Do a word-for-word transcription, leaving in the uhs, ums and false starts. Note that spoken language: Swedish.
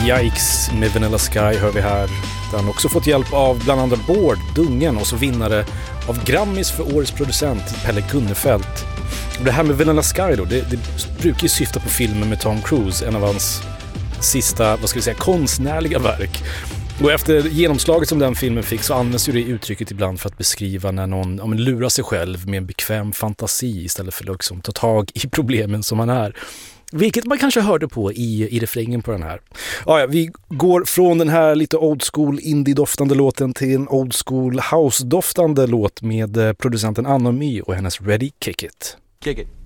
Yikes med Vanilla Sky hör vi här. Där han också fått hjälp av bland andra Bård, Dungen och så vinnare av Grammys för årets producent Pelle Gunnefelt. Och det här med Vanilla Sky då, det, det brukar ju syfta på filmen med Tom Cruise, en av hans sista, vad ska vi säga, konstnärliga verk. Och efter genomslaget som den filmen fick så används ju det uttrycket ibland för att beskriva när någon ja, men lurar sig själv med en bekväm fantasi istället för att liksom ta tag i problemen som man är. Vilket man kanske hörde på i, i refrängen på den här. Ja, ja, vi går från den här lite old school indie-doftande låten till en old school house-doftande låt med producenten Anna My och hennes Ready Kick It. Kick it.